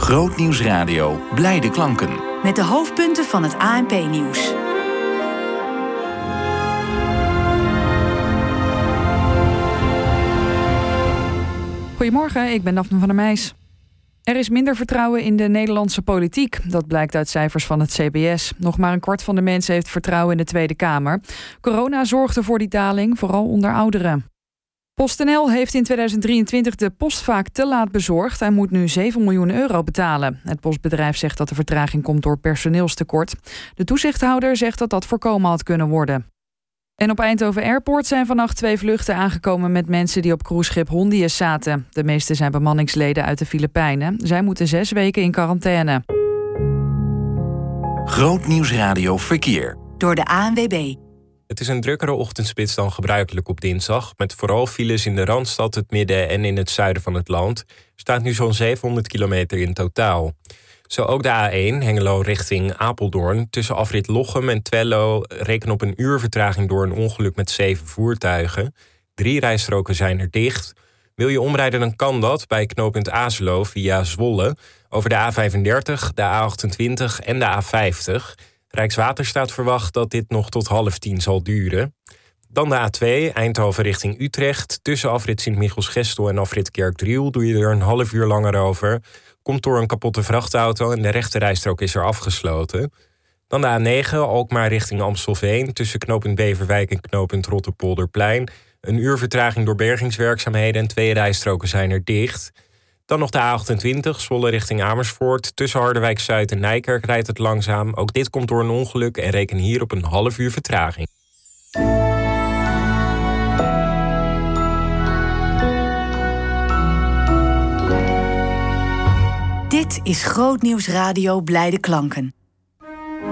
Grootnieuws Radio, blijde klanken. Met de hoofdpunten van het ANP-nieuws. Goedemorgen, ik ben Daphne van der Meijs. Er is minder vertrouwen in de Nederlandse politiek. Dat blijkt uit cijfers van het CBS. Nog maar een kwart van de mensen heeft vertrouwen in de Tweede Kamer. Corona zorgde voor die daling, vooral onder ouderen. PostNL heeft in 2023 de post vaak te laat bezorgd. Hij moet nu 7 miljoen euro betalen. Het postbedrijf zegt dat de vertraging komt door personeelstekort. De toezichthouder zegt dat dat voorkomen had kunnen worden. En op Eindhoven Airport zijn vannacht 2 vluchten aangekomen met mensen die op cruiseschip Hondius zaten. De meeste zijn bemanningsleden uit de Filipijnen. Zij moeten 6 weken in quarantaine. Grootnieuws Radio Verkeer. Door de ANWB. Het is een drukkere ochtendspits dan gebruikelijk op dinsdag. Met vooral files in de Randstad, het midden en in het zuiden van het land. Er staat nu zo'n 700 kilometer in totaal. Zo ook de A1, Hengelo richting Apeldoorn. Tussen afrit Lochem en Twello reken op een uur vertraging door een ongeluk met 7 voertuigen. 3 rijstroken zijn er dicht. Wil je omrijden, dan kan dat bij knooppunt Azelo via Zwolle. Over de A35, de A28 en de A50. Rijkswaterstaat verwacht dat dit nog tot 9:30 zal duren. Dan de A2, Eindhoven richting Utrecht. Tussen afrit Sint-Michiels-Gestel en afrit Kerkdriel doe je er een half uur langer over. Komt door een kapotte vrachtauto en de rechte rijstrook is er afgesloten. Dan de A9, Alkmaar richting Amstelveen. Tussen knooppunt Beverwijk en knooppunt Rotterpolderplein. Een uur vertraging door bergingswerkzaamheden en 2 rijstroken zijn er dicht. Dan nog de A28, Zwolle richting Amersfoort. Tussen Harderwijk-Zuid en Nijkerk rijdt het langzaam. Ook dit komt door een ongeluk en reken hier op een half uur vertraging. Dit is Grootnieuws Radio Blijde Klanken.